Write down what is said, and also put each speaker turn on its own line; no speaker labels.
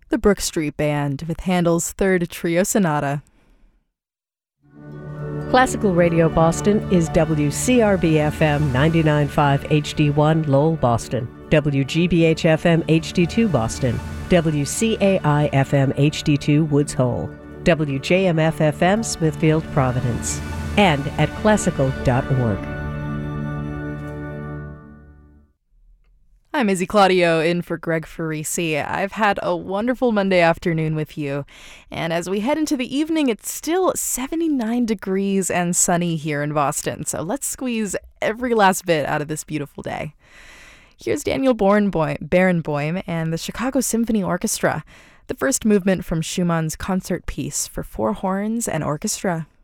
The Brook Street Band with Handel's Third Trio Sonata.
Classical Radio Boston is WCRB-FM 99.5 HD1 Lowell, Boston, WGBH-FM HD2 Boston, WCAI-FM HD2 Woods Hole, WJMF-FM Smithfield, Providence, and at classical.org.
I'm Izzy Claudio in for Greg Farisi. I've had a wonderful Monday afternoon with you, and as we head into the evening, it's still 79 degrees and sunny here in Boston, so let's squeeze every last bit out of this beautiful day. Here's Daniel Barenboim and the Chicago Symphony Orchestra, the first movement from Schumann's concert piece for four horns and orchestra.